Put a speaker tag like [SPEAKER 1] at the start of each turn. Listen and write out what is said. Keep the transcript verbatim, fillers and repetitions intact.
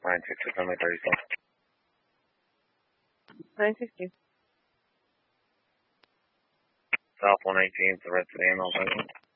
[SPEAKER 1] nine six six, only thirty-seven.
[SPEAKER 2] nine sixteen.
[SPEAKER 1] South one eighteen, the rest of the ambulance.